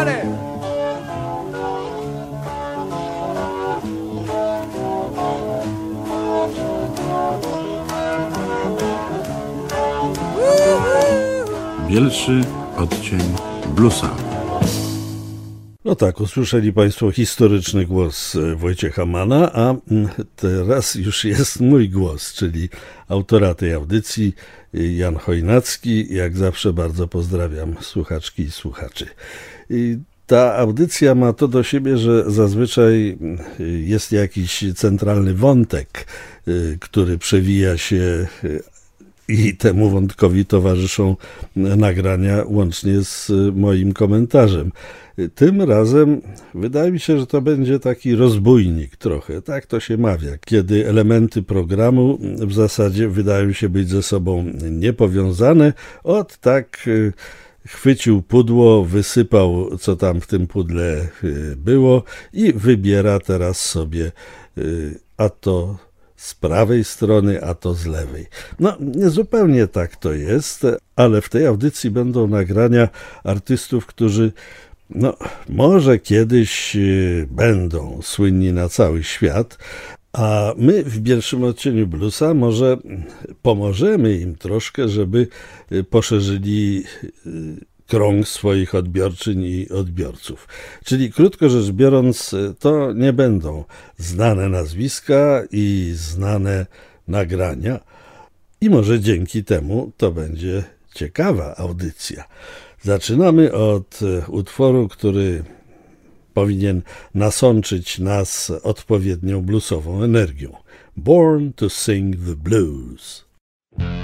Everybody! Bielszy odcień bluesa. No tak, usłyszeli Państwo historyczny głos Wojciecha Manna, a teraz już jest mój głos, czyli autora tej audycji, Jan Chojnacki. Jak zawsze bardzo pozdrawiam słuchaczki i słuchaczy. Ta audycja ma to do siebie, że zazwyczaj jest jakiś centralny wątek, który przewija się i temu wątkowi towarzyszą nagrania łącznie z moim komentarzem. Tym razem wydaje mi się, że to będzie taki rozbójnik trochę, tak to się mawia, kiedy elementy programu w zasadzie wydają się być ze sobą niepowiązane. Tak chwycił pudło, wysypał co tam w tym pudle było i wybiera teraz sobie a to z prawej strony, a to z lewej. No, nie zupełnie tak to jest, ale w tej audycji będą nagrania artystów, którzy może kiedyś będą słynni na cały świat, a my w pierwszym odcieniu bluesa może pomożemy im troszkę, żeby poszerzyli krąg swoich odbiorczyń i odbiorców. Czyli krótko rzecz biorąc, to nie będą znane nazwiska i znane nagrania i może dzięki temu to będzie ciekawa audycja. Zaczynamy od utworu, który powinien nasączyć nas odpowiednią bluesową energią. Born to Sing the Blues.